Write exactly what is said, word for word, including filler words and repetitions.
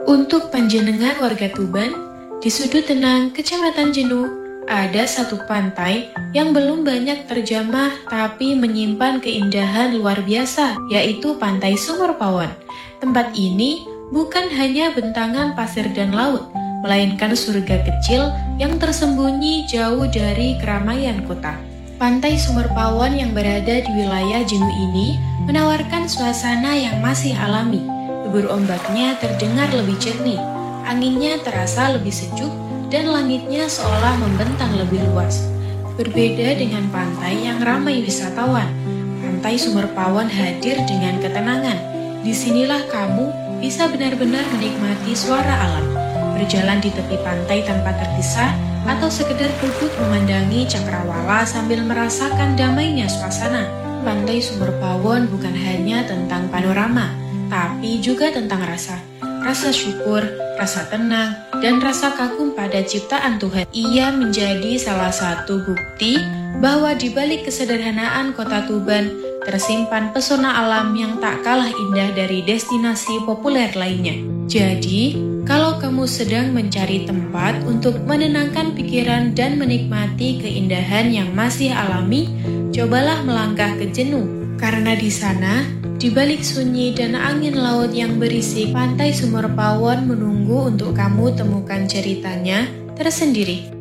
Untuk panjenengan warga Tuban, di sudut tenang Kecamatan Jenuh, ada satu pantai yang belum banyak terjamah tapi menyimpan keindahan luar biasa, yaitu Pantai Sumur Pawon. Tempat ini bukan hanya bentangan pasir dan laut, melainkan surga kecil yang tersembunyi jauh dari keramaian kota. Pantai Sumur Pawon yang berada di wilayah Jenuh ini menawarkan suasana yang masih alami. Debur ombaknya terdengar lebih jernih, anginnya terasa lebih sejuk, dan langitnya seolah membentang lebih luas. Berbeda dengan pantai yang ramai wisatawan, Pantai Sumur Pawon hadir dengan ketenangan. Disinilah kamu bisa benar-benar menikmati suara alam, berjalan di tepi pantai tanpa terpisah, atau sekedar duduk memandangi cakrawala sambil merasakan damainya suasana. Pantai Sumur Pawon bukan hanya tentang panorama, tapi juga tentang rasa. Rasa syukur, rasa tenang, dan rasa kagum pada ciptaan Tuhan. Ia menjadi salah satu bukti bahwa di balik kesederhanaan kota Tuban tersimpan pesona alam yang tak kalah indah dari destinasi populer lainnya. Jadi, kalau kamu sedang mencari tempat untuk menenangkan pikiran dan menikmati keindahan yang masih alami, cobalah melangkah ke Jenuh. Karena di sana, di balik sunyi dan angin laut yang berisik, Pantai Sumur Pawon menunggu untuk kamu temukan ceritanya tersendiri.